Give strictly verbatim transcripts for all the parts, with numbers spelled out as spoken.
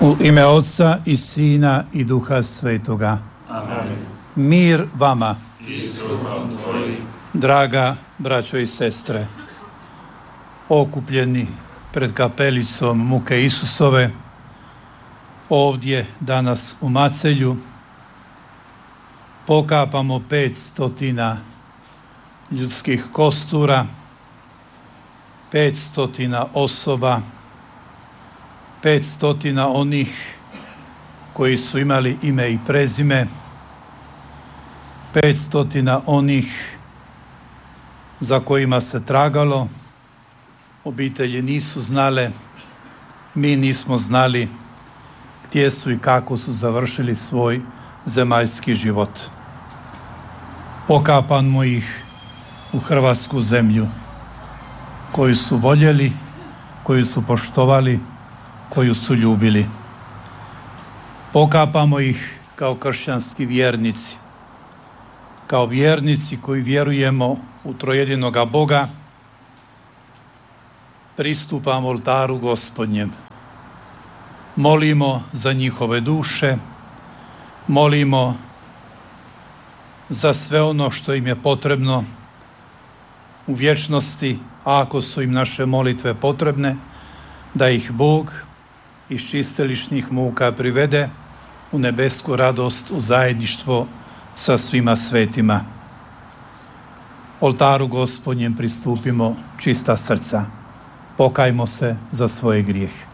U ime Otca i Sina i Duha Svetoga. Amen. Mir vama. I s duhom tvojim. Draga braćo i sestre, okupljeni pred kapelicom muke Isusove, ovdje danas u Macelju, pokapamo pet stotina ljudskih kostura, pet stotina osoba, pet stotina onih koji su imali ime i prezime, pet stotina onih za kojima se tragalo, obitelji nisu znale, mi nismo znali gdje su i kako su završili svoj zemaljski život. Pokapamo ih u hrvatsku zemlju, koju su voljeli, koju su poštovali, koju su ljubili. Pokapamo ih kao kršćanski vjernici, kao vjernici koji vjerujemo u trojedinoga Boga, pristupamo oltaru Gospodnjem. Molimo za njihove duše, molimo za sve ono što im je potrebno u vječnosti, a ako su im naše molitve potrebne, da ih Bog iz čistilišnih muka privede u nebesku radost, u zajedništvo sa svima svetima. Oltaru Gospodnjem pristupimo čista srca. Pokajmo se za svoje grijehe.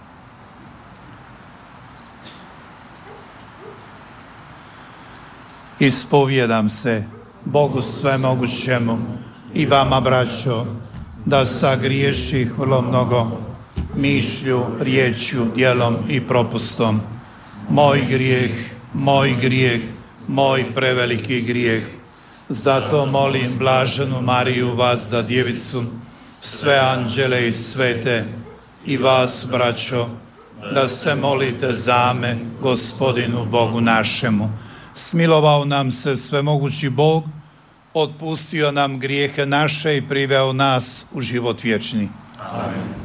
Ispovjedam se Bogu svemogućemu i vama, braćo, da sagriješih vrlo mnogo mišlju, riječju, djelom i propustom. Moj grijeh, moj grijeh, moj preveliki grijeh. Zato molim blaženu Mariju, vas da djevicu, sve anđele i svete i vas, braćo, da se molite za me, Gospodinu Bogu našemu. Smilovao nam se svemogući Bog, otpustio nam grijehe naše i priveo nas u život vječni. Amen.